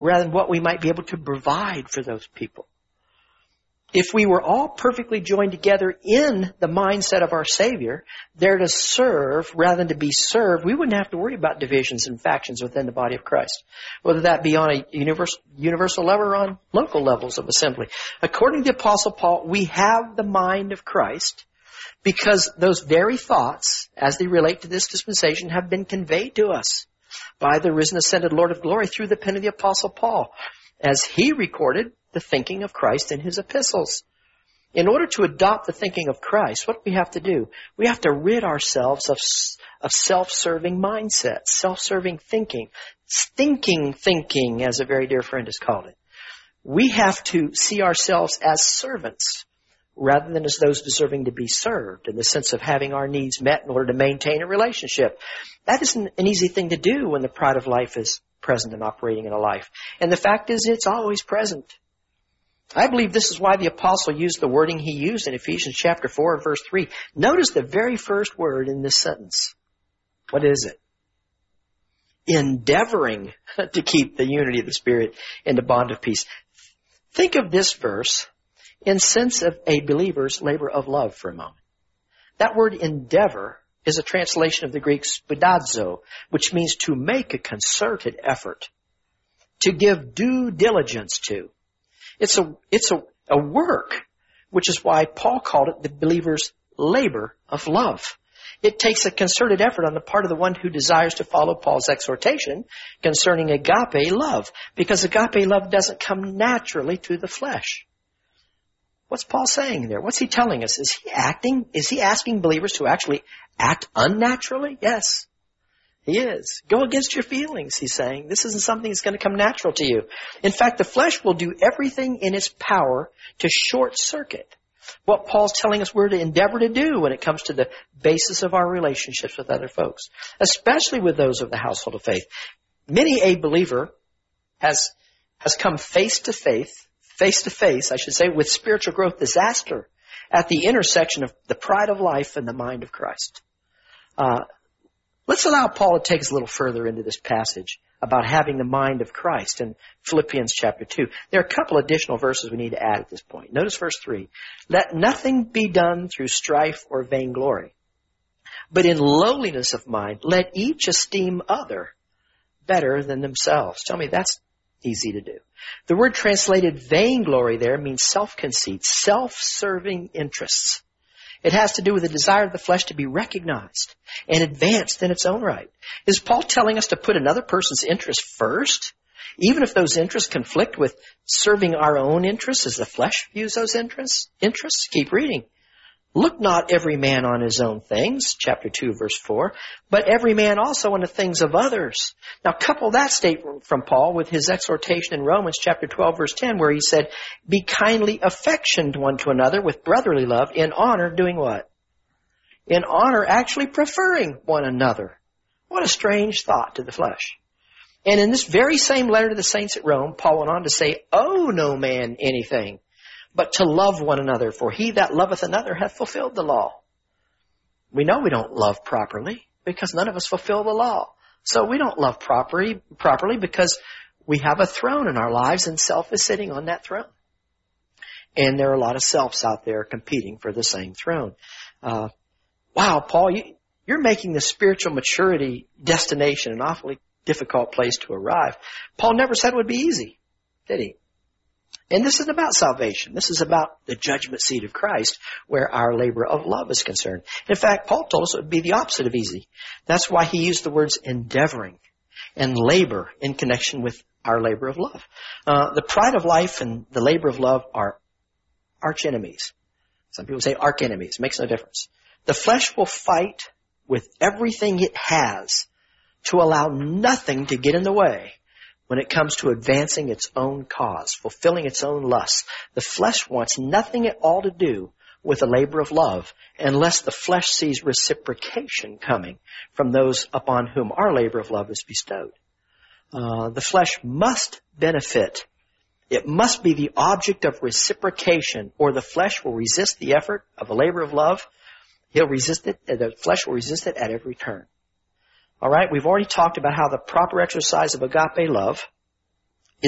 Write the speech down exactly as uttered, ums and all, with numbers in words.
rather than what we might be able to provide for those people. If we were all perfectly joined together in the mindset of our Savior, there to serve rather than to be served, we wouldn't have to worry about divisions and factions within the body of Christ, whether that be on a universal, universal level or on local levels of assembly. According to the Apostle Paul, we have the mind of Christ because those very thoughts, as they relate to this dispensation, have been conveyed to us by the risen, ascended Lord of glory through the pen of the Apostle Paul, as he recorded the thinking of Christ in his epistles. In order to adopt the thinking of Christ, what do we have to do? We have to rid ourselves of, of self-serving mindsets, self-serving thinking, stinking thinking, as a very dear friend has called it. We have to see ourselves as servants rather than as those deserving to be served, in the sense of having our needs met in order to maintain a relationship. That isn't an easy thing to do when the pride of life is present and operating in a life. And the fact is, it's always present. I believe this is why the apostle used the wording he used in Ephesians chapter four, verse three. Notice the very first word in this sentence. What is it? Endeavoring to keep the unity of the Spirit in the bond of peace. Think of this verse in sense of a believer's labor of love for a moment. That word endeavor is a translation of the Greek spoudazo, which means to make a concerted effort, to give due diligence to. It's a, it's a, a work, which is why Paul called it the believer's labor of love. It takes a concerted effort on the part of the one who desires to follow Paul's exhortation concerning agape love, because agape love doesn't come naturally to the flesh. What's Paul saying there? What's he telling us? Is he acting? Is he asking believers to actually act unnaturally? Yes, he is. Go against your feelings, he's saying. This isn't something that's going to come natural to you. In fact, the flesh will do everything in its power to short circuit what Paul's telling us we're to endeavor to do when it comes to the basis of our relationships with other folks, especially with those of the household of faith. Many a believer has, has come face to face, face to face, I should say, with spiritual growth disaster at the intersection of the pride of life and the mind of Christ. Uh, let's allow Paul to take us a little further into this passage about having the mind of Christ in Philippians chapter two. There are a couple additional verses we need to add at this point. Notice verse three. Let nothing be done through strife or vainglory, but in lowliness of mind, let each esteem other better than themselves. Tell me, that's easy to do. The word translated vainglory there means self-conceit, self-serving interests. It has to do with the desire of the flesh to be recognized and advanced in its own right. Is Paul telling us to put another person's interests first, even if those interests conflict with serving our own interests as the flesh views those interests? Interests? Keep reading. Look not every man on his own things, chapter two, verse four, but every man also on the things of others. Now couple that statement from Paul with his exhortation in Romans chapter twelve, verse ten, where he said, be kindly affectioned one to another with brotherly love, in honor, doing what? In honor, actually preferring one another. What a strange thought to the flesh. And in this very same letter to the saints at Rome, Paul went on to say, owe no man anything, but to love one another, for he that loveth another hath fulfilled the law. We know we don't love properly because none of us fulfill the law. So we don't love properly, properly because we have a throne in our lives and self is sitting on that throne. And there are a lot of selves out there competing for the same throne. Uh, wow, Paul, you, you're making the spiritual maturity destination an awfully difficult place to arrive. Paul never said it would be easy, did he? And this isn't about salvation. This is about the judgment seat of Christ, where our labor of love is concerned. In fact, Paul told us it would be the opposite of easy. That's why he used the words endeavoring and labor in connection with our labor of love. Uh, the pride of life and the labor of love are arch enemies. Some people say arch enemies. Makes no difference. The flesh will fight with everything it has to allow nothing to get in the way when it comes to advancing its own cause, fulfilling its own lusts. The flesh wants nothing at all to do with the labor of love unless the flesh sees reciprocation coming from those upon whom our labor of love is bestowed. Uh, the flesh must benefit. It must be the object of reciprocation, or the flesh will resist the effort of a labor of love. He'll resist it, the flesh will resist it at every turn. All right, we've already talked about how the proper exercise of agape love